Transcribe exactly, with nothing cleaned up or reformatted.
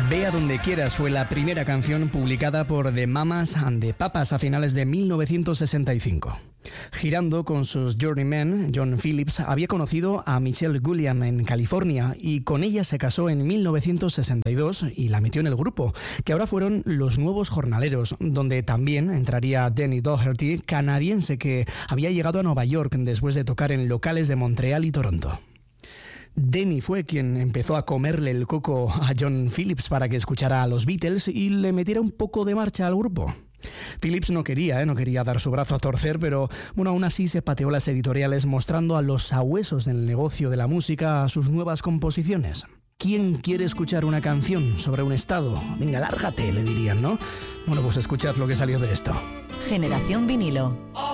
Ve a donde quieras fue la primera canción publicada por The Mamas and the Papas a finales de mil novecientos sesenta y cinco. Girando con sus journeymen, John Phillips había conocido a Michelle Gulliam en California y con ella se casó en mil novecientos sesenta y dos y la metió en el grupo, que ahora fueron Los Nuevos Jornaleros, donde también entraría Danny Doherty, canadiense que había llegado a Nueva York después de tocar en locales de Montreal y Toronto. Denny fue quien empezó a comerle el coco a John Phillips para que escuchara a los Beatles y le metiera un poco de marcha al grupo. Phillips no quería, ¿eh? no quería dar su brazo a torcer, pero bueno, aún así se pateó las editoriales mostrando a los sabuesos del negocio de la música sus nuevas composiciones. ¿Quién quiere escuchar una canción sobre un estado? Venga, lárgate, le dirían, ¿no? Bueno, pues escuchad lo que salió de esto. Generación Vinilo.